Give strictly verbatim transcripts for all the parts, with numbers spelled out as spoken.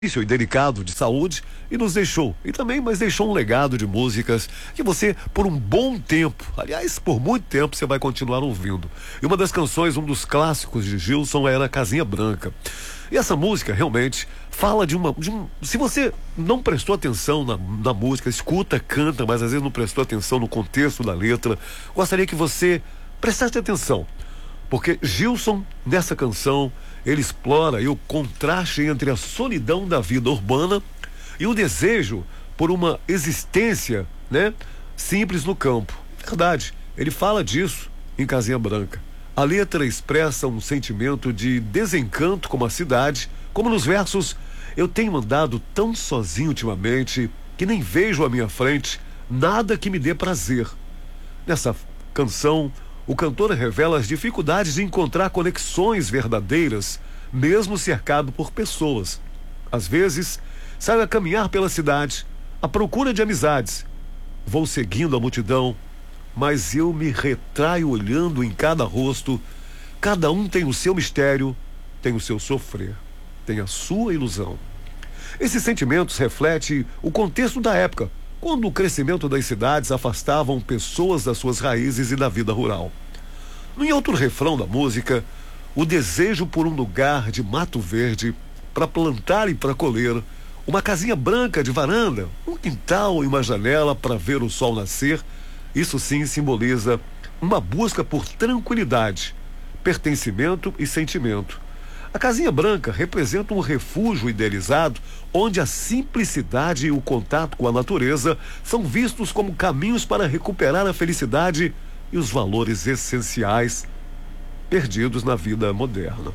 difícil e delicado de saúde e nos deixou, e também, mas deixou um legado de músicas que você, por um bom tempo, aliás, por muito tempo, você vai continuar ouvindo. E uma das canções, um dos clássicos de Gilson era Casinha Branca. E essa música realmente fala de uma, de um, se você não prestou atenção na, na música, escuta, canta, mas às vezes não prestou atenção no contexto da letra, gostaria que você prestasse atenção. Porque Gilson, nessa canção, ele explora aí o contraste entre a solidão da vida urbana e o desejo por uma existência, né, simples no campo. Verdade, ele fala disso em Casinha Branca. A letra expressa um sentimento de desencanto com a cidade, como nos versos: eu tenho andado tão sozinho ultimamente que nem vejo à minha frente nada que me dê prazer. Nessa canção, o cantor revela as dificuldades de encontrar conexões verdadeiras, mesmo cercado por pessoas. Às vezes, saio a caminhar pela cidade, à procura de amizades. Vou seguindo a multidão, mas eu me retraio olhando em cada rosto. Cada um tem o seu mistério, tem o seu sofrer, tem a sua ilusão. Esses sentimentos refletem o contexto da época, quando o crescimento das cidades afastavam pessoas das suas raízes e da vida rural. Em outro refrão da música, o desejo por um lugar de mato verde para plantar e para colher, uma casinha branca de varanda, um quintal e uma janela para ver o sol nascer, isso sim simboliza uma busca por tranquilidade, pertencimento e sentimento. A casinha branca representa um refúgio idealizado onde a simplicidade e o contato com a natureza são vistos como caminhos para recuperar a felicidade e os valores essenciais perdidos na vida moderna.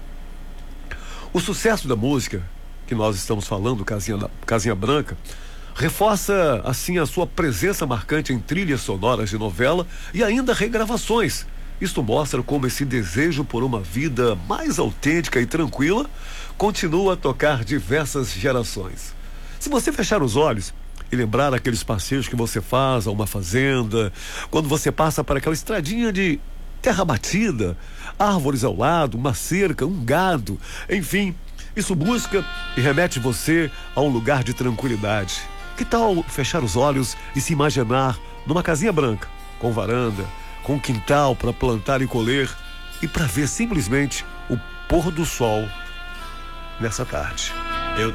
O sucesso da música que nós estamos falando, Casinha, Casinha Branca, reforça assim a sua presença marcante em trilhas sonoras de novela e ainda regravações. Isto mostra como esse desejo por uma vida mais autêntica e tranquila continua a tocar diversas gerações. Se você fechar os olhos e lembrar aqueles passeios que você faz a uma fazenda, quando você passa por aquela estradinha de terra batida, árvores ao lado, uma cerca, um gado, enfim, isso busca e remete você a um lugar de tranquilidade. Que tal fechar os olhos e se imaginar numa casinha branca, com varanda, com um quintal para plantar e colher e para ver simplesmente o pôr do sol nessa tarde?